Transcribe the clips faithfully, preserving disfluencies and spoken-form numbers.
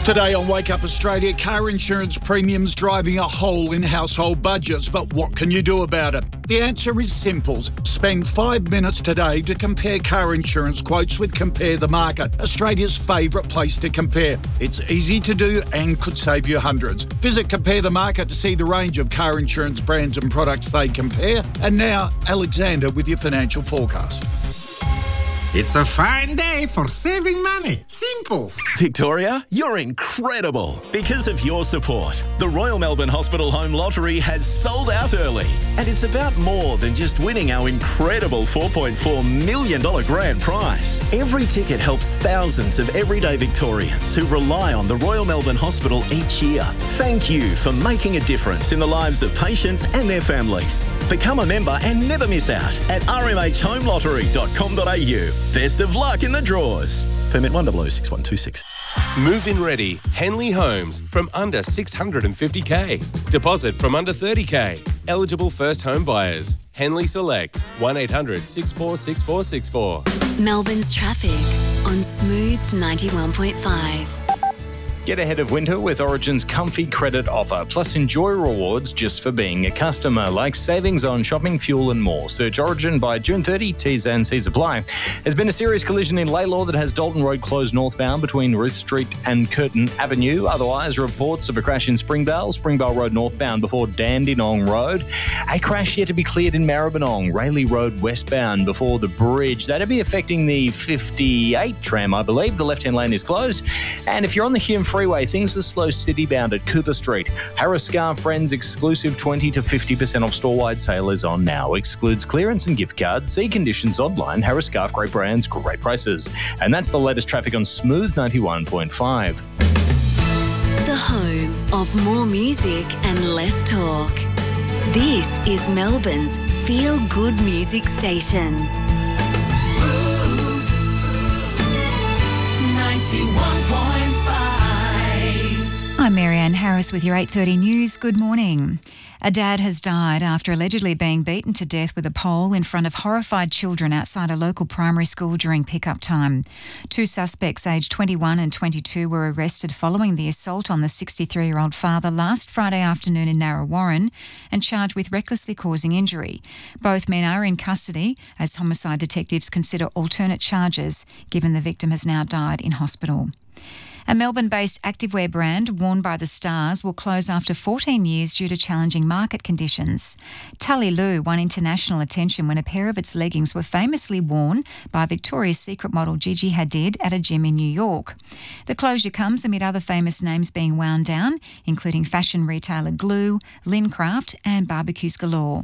Today on Wake Up Australia, car insurance premiums driving a hole in household budgets. But what can you do about it? The answer is simple. Spend five minutes today to compare car insurance quotes with Compare the Market, Australia's favourite place to compare. It's easy to do and could save you hundreds. Visit Compare the Market to see the range of car insurance brands and products they compare. And now, Alexander with your financial forecast. It's a fine day for saving money. Simples. Victoria, you're incredible. Because of your support, the Royal Melbourne Hospital Home Lottery has sold out early. And it's about more than just winning our incredible four point four million dollars grand prize. Every ticket helps thousands of everyday Victorians who rely on the Royal Melbourne Hospital each year. Thank you for making a difference in the lives of patients and their families. Become a member and never miss out at r m h home lottery dot com dot a u. Best of luck in the draws. Permit one zero zero six one two six. Move-in ready. Henley Homes from under six hundred fifty thousand. Deposit from under thirty thousand. Eligible first home buyers. Henley Select. one eight hundred six four six four six four. Melbourne's traffic on Smooth ninety-one point five. Get ahead of winter with Origin's comfy credit offer, plus enjoy rewards just for being a customer, like savings on shopping, fuel and more. Search Origin by June thirtieth, T's and C's apply. There's been a serious collision in Laylaw that has Dalton Road closed northbound between Ruth Street and Curtin Avenue. Otherwise, reports of a crash in Springvale, Springvale Road northbound before Dandenong Road. A crash yet to be cleared in Maribyrnong, Rayleigh Road westbound before the bridge. That'll be affecting the fifty-eight tram, I believe. The left-hand lane is closed. And if you're on the Hume Freeway, things are slow city-bound at Cooper Street. Harris Scarf Friends exclusive twenty to fifty percent off store-wide sale is on now. Excludes clearance and gift cards. See conditions online. Harris Scarf, great brands, great prices. And that's the latest traffic on Smooth ninety-one point five. The home of more music and less talk. This is Melbourne's feel-good music station. Smooth ninety-one point five. I'm Marianne Harris with your eight thirty news. Good morning. A dad has died after allegedly being beaten to death with a pole in front of horrified children outside a local primary school during pick-up time. Two suspects aged twenty-one and twenty-two were arrested following the assault on the sixty-three-year-old father last Friday afternoon in Narre Warren and charged with recklessly causing injury. Both men are in custody as homicide detectives consider alternate charges, given the victim has now died in hospital. A Melbourne-based activewear brand, worn by the Stars, will close after fourteen years due to challenging market conditions. Tully Lou won international attention when a pair of its leggings were famously worn by Victoria's Secret model Gigi Hadid at a gym in New York. The closure comes amid other famous names being wound down, including fashion retailer Glue, Lincraft and Barbecues Galore.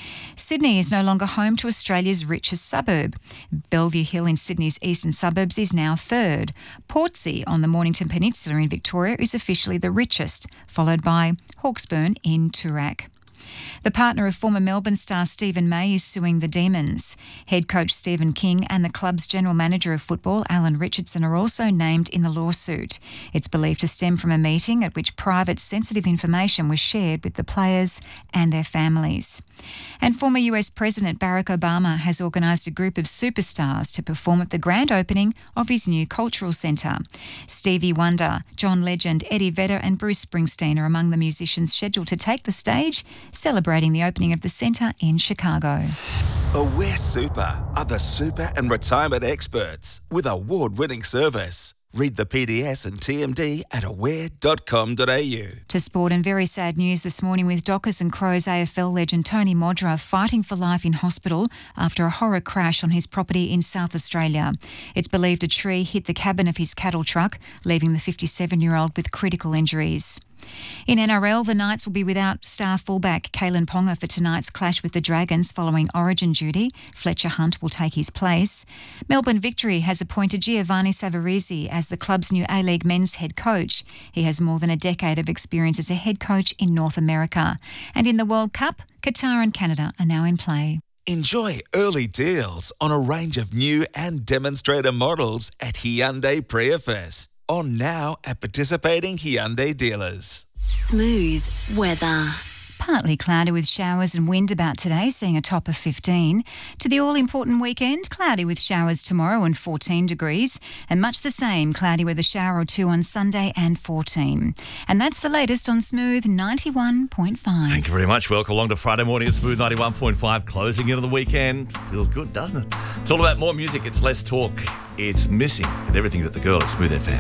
Sydney is no longer home to Australia's richest suburb. Bellevue Hill in Sydney's eastern suburbs is now third. Portsea on the Mornington Peninsula in Victoria is officially the richest, followed by Hawkesbury in Toorak. The partner of former Melbourne star Stephen May is suing the Demons. Head coach Stephen King and the club's general manager of football, Alan Richardson, are also named in the lawsuit. It's believed to stem from a meeting at which private, sensitive information was shared with the players and their families. And former U S President Barack Obama has organised a group of superstars to perform at the grand opening of his new cultural centre. Stevie Wonder, John Legend, Eddie Vedder and Bruce Springsteen are among the musicians scheduled to take the stage, celebrating the opening of the centre in Chicago. Aware Super are the super and retirement experts with award-winning service. Read the P D S and T M D at aware dot com dot a u. To sport, and very sad news this morning with Dockers and Crows A F L legend Tony Modra fighting for life in hospital after a horror crash on his property in South Australia. It's believed a tree hit the cabin of his cattle truck, leaving the fifty-seven-year-old with critical injuries. In N R L, the Knights will be without star fullback Kalen Ponga for tonight's clash with the Dragons following Origin duty. Fletcher Hunt will take his place. Melbourne Victory has appointed Giovanni Savarese as the club's new A-League men's head coach. He has more than a decade of experience as a head coach in North America. And in the World Cup, Qatar and Canada are now in play. Enjoy early deals on a range of new and demonstrator models at Hyundai Prius. On now at participating Hyundai dealers. Smooth weather. partly cloudy with showers and wind about today, seeing a top of fifteen. To the all-important weekend, cloudy with showers tomorrow and fourteen degrees, and much the same, cloudy with a shower or two on Sunday and fourteen. And that's the latest on Smooth ninety-one point five. Thank you very much. Welcome along to Friday morning at Smooth ninety-one point five. Closing into the weekend. Feels good, doesn't it? It's all about more music. It's less talk. It's missing and everything that the girl at Smooth F M.